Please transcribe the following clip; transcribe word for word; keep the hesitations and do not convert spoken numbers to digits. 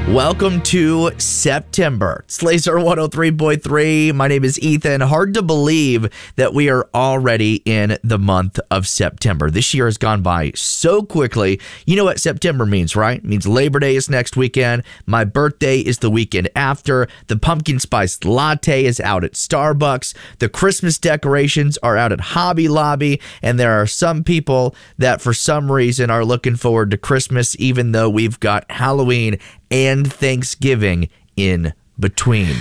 Welcome to September. It's Laser one oh three point three. My name is Ethan. Hard to believe that we are already in the month of September. This year has gone by so quickly. You know what September means, right? It means Labor Day is next weekend. My birthday is the weekend after. The pumpkin spice latte is out at Starbucks. The Christmas decorations are out at Hobby Lobby. And there are some people that for some reason are looking forward to Christmas, even though we've got Halloween and Thanksgiving in between.